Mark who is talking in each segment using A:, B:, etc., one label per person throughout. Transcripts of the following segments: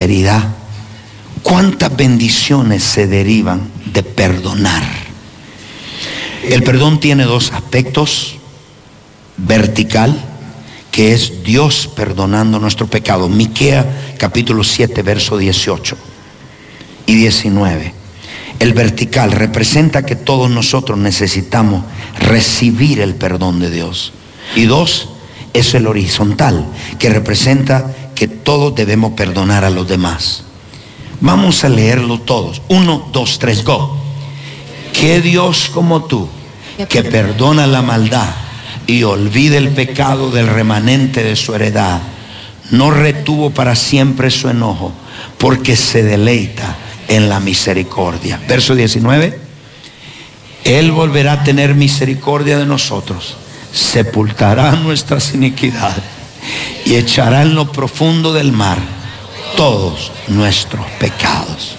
A: prosperidad. ¿Cuántas bendiciones se derivan de perdonar? El perdón tiene dos aspectos: vertical, que es Dios perdonando nuestro pecado. Miqueas capítulo 7, verso 18 y 19. El vertical representa que todos nosotros necesitamos recibir el perdón de Dios. Y dos, es el horizontal, que representa que todos debemos perdonar a los demás. Vamos a leerlo todos. 1, 2, 3, go. Que Dios como tú, que perdona la maldad y olvida el pecado del remanente de su heredad, no retuvo para siempre su enojo, porque se deleita en la misericordia. Verso 19. Él volverá a tener misericordia de nosotros, sepultará nuestras iniquidades y echará en lo profundo del mar todos nuestros pecados.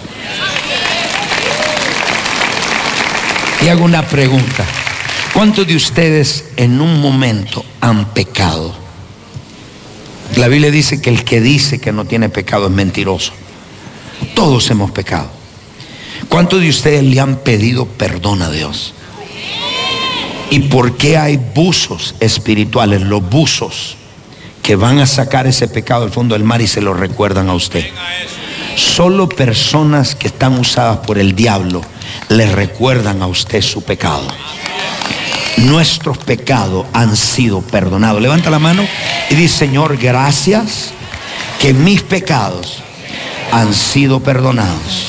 A: Y hago una pregunta: ¿cuántos de ustedes en un momento han pecado? La Biblia dice que el que dice que no tiene pecado es mentiroso. Todos hemos pecado. ¿Cuántos de ustedes le han pedido perdón a Dios? ¿Y por qué hay buzos espirituales? Los buzos que van a sacar ese pecado del fondo del mar y se lo recuerdan a usted. Solo personas que están usadas por el diablo le recuerdan a usted su pecado. Nuestros pecados han sido perdonados. Levanta la mano y dice: Señor, gracias que mis pecados han sido perdonados.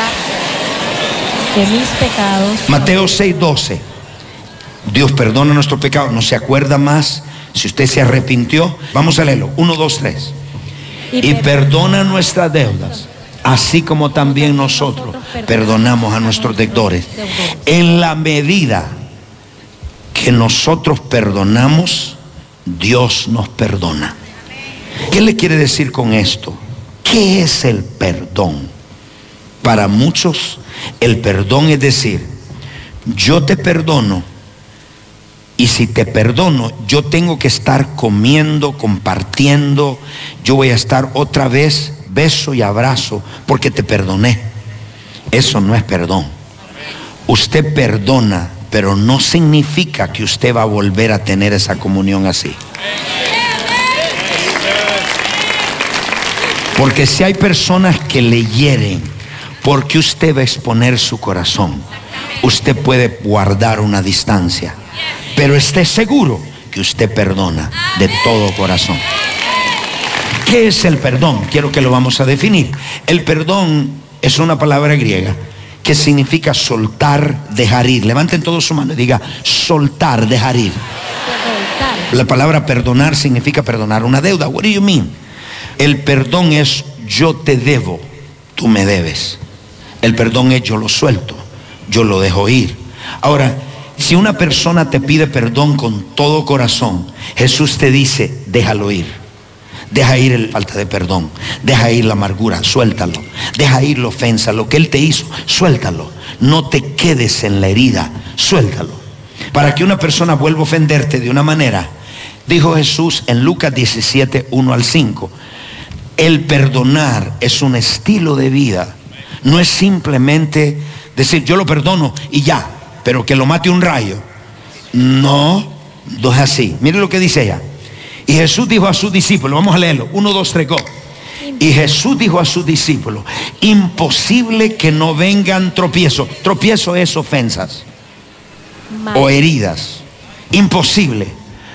B: Que mis pecados.
A: Mateo 6:12. Dios perdona nuestros pecados, no se acuerda más. Si usted se arrepintió, vamos a leerlo. 1, 2, 3. Y perdona nuestras deudas, así como también nosotros perdonamos a nuestros deudores. En la medida que nosotros perdonamos, Dios nos perdona. ¿Qué le quiere decir con esto? ¿Qué es el perdón? Para muchos, el perdón es decir: yo te perdono, y si te perdono, yo tengo que estar comiendo, compartiendo, yo voy a estar otra vez beso y abrazo porque te perdoné. Eso no es perdón. Usted perdona, pero no significa que usted va a volver a tener esa comunión así. Porque si hay personas que le hieren, porque usted va a exponer su corazón, usted puede guardar una distancia, pero esté seguro que usted perdona de todo corazón. ¿Qué es el perdón? Quiero que lo vamos a definir. El perdón es una palabra griega que significa soltar, dejar ir. Levanten todos su mano y diga: soltar, dejar ir. La palabra perdonar significa perdonar una deuda. What do you mean? El perdón es: yo te debo, tú me debes. El perdón es: yo lo suelto, yo lo dejo ir. Ahora, si una persona te pide perdón con todo corazón, Jesús te dice: déjalo ir. Deja ir la falta de perdón, deja ir la amargura, suéltalo. Deja ir la ofensa, lo que Él te hizo, suéltalo. No te quedes en la herida, suéltalo. Para que una persona vuelva a ofenderte de una manera, dijo Jesús en Lucas 17, 1 al 5, el perdonar es un estilo de vida. No es simplemente decir: yo lo perdono y ya, pero que lo mate un rayo. No, no es así. Mire lo que dice ella. Y Jesús dijo a sus discípulos, vamos a leerlo, 1, 2, 3, go. Y Jesús dijo a sus discípulos: imposible que no vengan tropiezos. Tropiezo es ofensas o heridas. Imposible.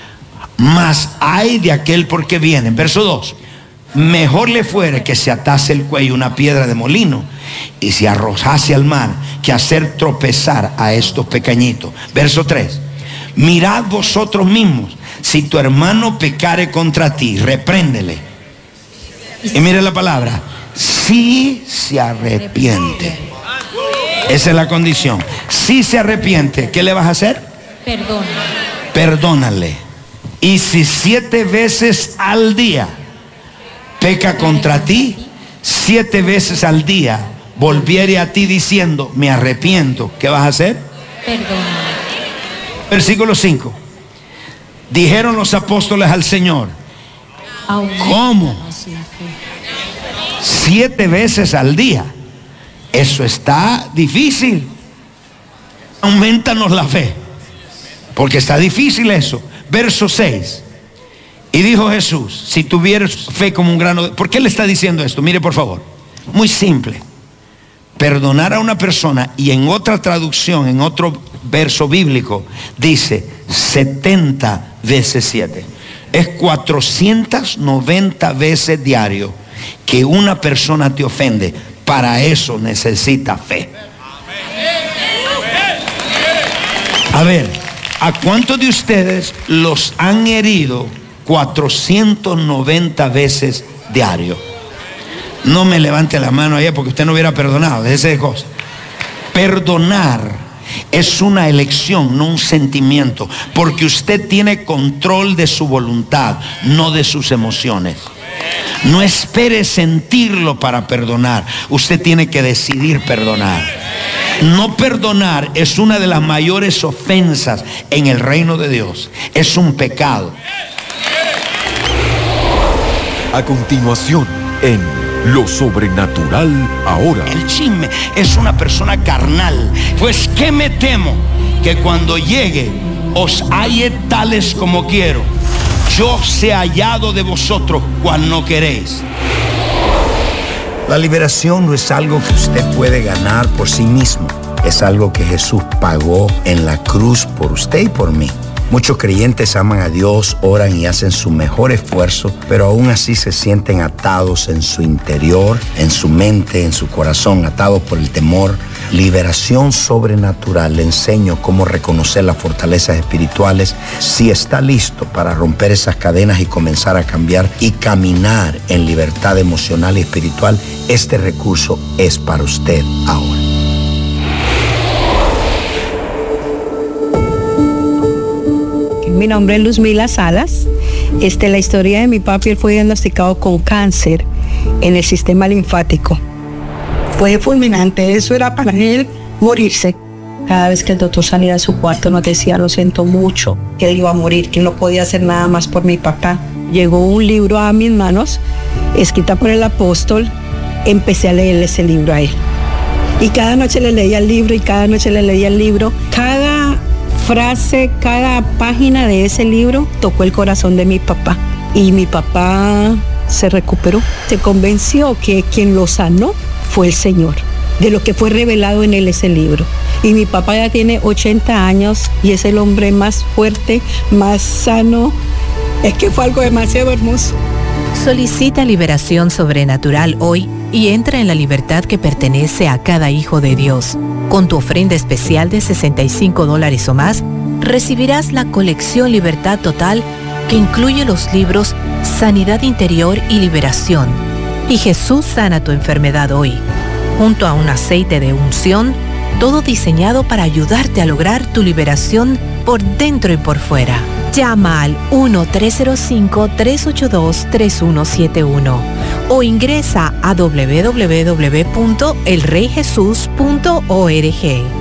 A: Mas hay de aquel por que vienen. Verso 2. Mejor le fuere que se atase el cuello una piedra de molino y se arrojase al mar, que hacer tropezar a estos pequeñitos. Verso 3. Mirad vosotros mismos, si tu hermano pecare contra ti, repréndele. Y mire la palabra: si se arrepiente. Esa es la condición. Si se arrepiente, ¿qué le vas a hacer?
B: Perdona.
A: Perdónale. Y si 7 veces al día peca contra ti, 7 veces al día volviere a ti diciendo: me arrepiento, ¿qué vas a hacer?
B: Perdona.
A: Versículo 5. Dijeron los apóstoles al Señor: ¿cómo? 7 veces al día. Eso está difícil. Aumentanos la fe, porque está difícil eso. Verso 6. Y dijo Jesús, si tuvieras fe como un grano de... ¿Por qué le está diciendo esto? Mire por favor. Muy simple. Perdonar a una persona, y en otra traducción, en otro verso bíblico, dice 70 veces 7. Es 490 veces diario que una persona te ofende. Para eso necesita fe. A ver, ¿a cuántos de ustedes los han herido 490 veces diario? No me levante la mano allá porque usted no hubiera perdonado, déjese de cosas. Perdonar es una elección, no un sentimiento, porque usted tiene control de su voluntad, no de sus emociones. No espere sentirlo para perdonar, usted tiene que decidir perdonar. No perdonar es una de las mayores ofensas en el reino de Dios. Es un pecado.
C: A continuación, en Lo Sobrenatural Ahora.
A: El chisme es una persona carnal. Pues ¿qué me temo? Que cuando llegue os halle tales como quiero. Yo sea hallado de vosotros cual no queréis. La liberación no es algo que usted puede ganar por sí mismo. Es algo que Jesús pagó en la cruz por usted y por mí. Muchos creyentes aman a Dios, oran y hacen su mejor esfuerzo, pero aún así se sienten atados en su interior, en su mente, en su corazón, atados por el temor. Liberación sobrenatural. Le enseño cómo reconocer las fortalezas espirituales. Si está listo para romper esas cadenas y comenzar a cambiar y caminar en libertad emocional y espiritual, este recurso es para usted ahora.
D: Mi nombre es Luzmila Salas. La historia de mi papi, él fue diagnosticado con cáncer en el sistema linfático. Fue fulminante, eso era para él morirse. Cada vez que el doctor salía de su cuarto nos decía, lo siento mucho, que él iba a morir, que él no podía hacer nada más por mi papá. Llegó un libro a mis manos, escrita por el apóstol. Empecé a leer ese libro a él. Y cada noche le leía el libro y cada noche le leía el libro. Cada frase, cada página de ese libro tocó el corazón de mi papá. Y mi papá se recuperó. Se convenció que quien lo sanó fue el Señor, de lo que fue revelado en él ese libro. Y mi papá ya tiene 80 años y es el hombre más fuerte, más sano. Es que fue algo demasiado hermoso.
B: Solicita liberación sobrenatural hoy y entra en la libertad que pertenece a cada hijo de Dios. Con tu ofrenda especial de $65 o más, recibirás la colección Libertad Total, que incluye los libros Sanidad Interior y Liberación y Jesús sana tu enfermedad hoy, junto a un aceite de unción, todo diseñado para ayudarte a lograr tu liberación por dentro y por fuera. Llama al 1-305-382-3171 o ingresa a www.elreyjesus.org.